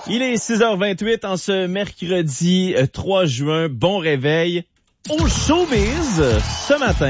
Il est 6h28 en ce mercredi 3 juin. Bon réveil au showbiz ce matin.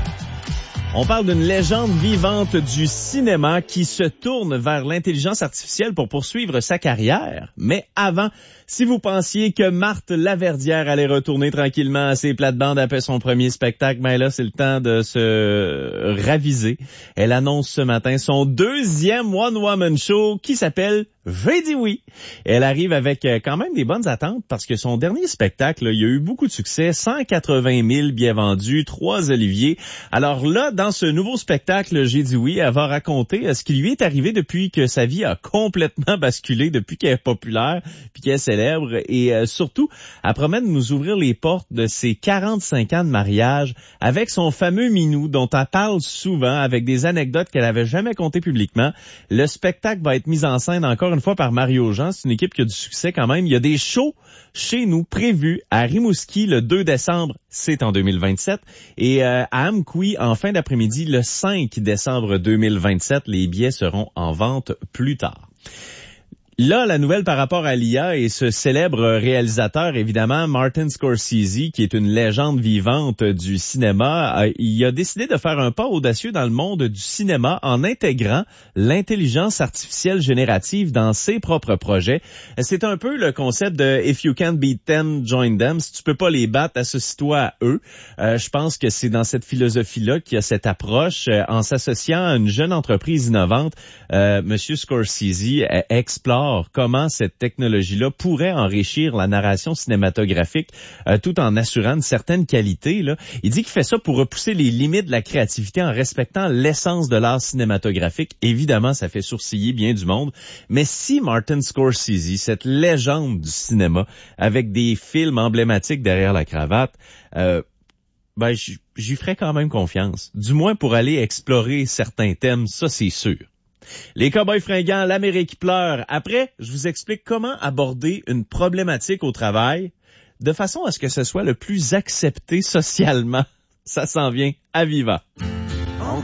On parle d'une légende vivante du cinéma qui se tourne vers l'intelligence artificielle pour poursuivre sa carrière. Mais avant, si vous pensiez que Marthe Laverdière allait retourner tranquillement à ses plates-bandes après son premier spectacle, ben là, c'est le temps de se raviser. Elle annonce ce matin son deuxième one-woman show qui s'appelle J'ai dit oui. Elle arrive avec quand même des bonnes attentes parce que son dernier spectacle, il y a eu beaucoup de succès, 180 000 billets vendus, 3 Olivier. Alors là, dans ce nouveau spectacle, J'ai dit oui, elle va raconter ce qui lui est arrivé depuis que sa vie a complètement basculé, depuis qu'elle est populaire, puis qu'elle est célèbre. Et surtout, elle promet de nous ouvrir les portes de ses 45 ans de mariage avec son fameux minou dont elle parle souvent, avec des anecdotes qu'elle avait jamais contées publiquement. Le spectacle va être mis en scène encore une fois par Mario Jean. C'est une équipe qui a du succès quand même. Il y a des shows chez nous prévus à Rimouski le 2 décembre, c'est en 2027, et à Amqui en fin d'après-midi le 5 décembre 2027. Les billets seront en vente plus tard. Là, la nouvelle par rapport à l'IA et ce célèbre réalisateur, évidemment, Martin Scorsese, qui est une légende vivante du cinéma, il a décidé de faire un pas audacieux dans le monde du cinéma en intégrant l'intelligence artificielle générative dans ses propres projets. C'est un peu le concept de « If you can't beat them, join them ». Si tu peux pas les battre, associe-toi à eux. Je pense que c'est dans cette philosophie-là qu'il y a cette approche. En s'associant à une jeune entreprise innovante, Monsieur Scorsese explore comment cette technologie-là pourrait enrichir la narration cinématographique tout en assurant une certaine qualité. Là. Il dit qu'il fait ça pour repousser les limites de la créativité en respectant l'essence de l'art cinématographique. Évidemment, ça fait sourciller bien du monde. Mais si Martin Scorsese, cette légende du cinéma, avec des films emblématiques derrière la cravate, j'y ferais quand même confiance. Du moins pour aller explorer certains thèmes, ça c'est sûr. Les Cowboys fringants, l'Amérique pleure. Après, je vous explique comment aborder une problématique au travail de façon à ce que ce soit le plus accepté socialement. Ça s'en vient à Viva.